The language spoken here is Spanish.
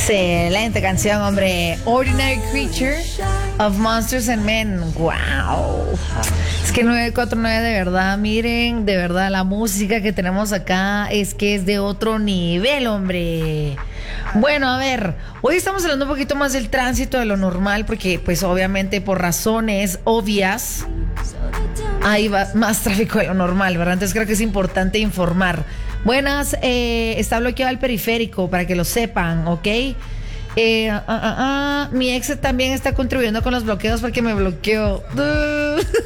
Excelente canción, hombre. Ordinary Creature of Monsters and Men. Wow. Es que 949 de verdad, miren, de verdad la música que tenemos acá es que es de otro nivel, hombre. Bueno, a ver, hoy estamos hablando un poquito más del tránsito de lo normal porque pues obviamente por razones obvias hay más tráfico de lo normal, ¿verdad? Entonces creo que es importante informar. Buenas, está bloqueado el periférico para que lo sepan, ¿ok? Mi ex también está contribuyendo con los bloqueos porque me bloqueó.